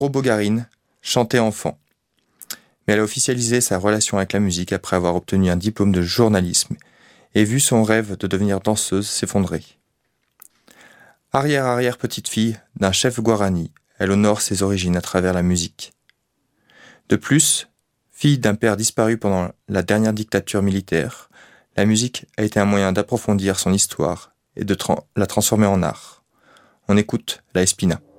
Robogarine chantait enfant, mais elle a officialisé sa relation avec la musique après avoir obtenu un diplôme de journalisme et vu son rêve de devenir danseuse s'effondrer. Arrière-arrière-petite-fille d'un chef guarani, elle honore ses origines à travers la musique. De plus, fille d'un père disparu pendant la dernière dictature militaire, la musique a été un moyen d'approfondir son histoire et de la transformer en art. On écoute La Espina.